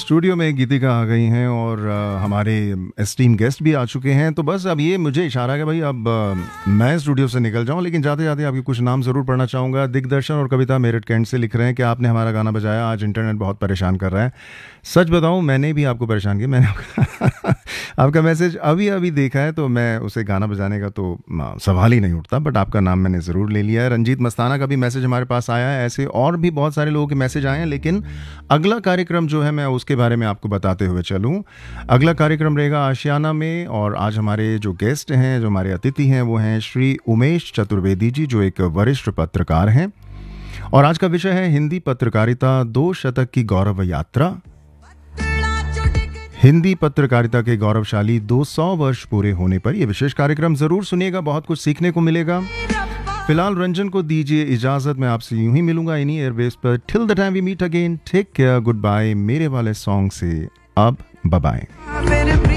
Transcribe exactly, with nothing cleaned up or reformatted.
Studio में गीतिका आ गई हैं और अ, हमारे एस्टीम गेस्ट भी आ चुके हैं। तो बस अब ये मुझे इशारा है भाई अब अ, मैं स्टूडियो से निकल जाऊं, लेकिन जाते जाते आपके कुछ नाम ज़रूर पढ़ना चाहूँगा। दिग्दर्शन और कविता मेरठ कैंट से लिख रहे हैं कि आपने हमारा गाना बजाया, आज इंटरनेट बहुत परेशान कर रहा है। सच बताऊं, मैंने भी आपको परेशान किया। मैंने आपका, आपका मैसेज अभी अभी देखा है, तो मैं उसे गाना बजाने का तो अ, सवाल ही नहीं उठता, बट आपका नाम मैंने ज़रूर ले लिया है। रंजीत मस्ताना का भी मैसेज हमारे पास आया है। ऐसे और भी बहुत सारे लोगों के मैसेज आए हैं, लेकिन अगला कार्यक्रम जो है मैं उसके बारे में आपको बताते हुए चलूं। अगला कार्यक्रम रहेगा आशियाना में, और आज हमारे जो गेस्ट हैं, जो हमारे अतिथि हैं, वो हैं श्री उमेश चतुर्वेदी जी, जो एक वरिष्ठ पत्रकार हैं। और आज का विषय है हिंदी पत्रकारिता, दो शतक की गौरव यात्रा। हिंदी पत्रकारिता के गौरवशाली दो सौ वर्ष पूरे होने पर यह विशेष कार्यक्रम जरूर सुनिएगा, बहुत कुछ सीखने को मिलेगा। फिलहाल रंजन को दीजिए इजाजत, मैं आपसे यूं ही मिलूंगा इन्हीं एयरवेव्स पर। Till the time we meet again, take care, good bye. मेरे वाले सॉन्ग से अब बाय बाय।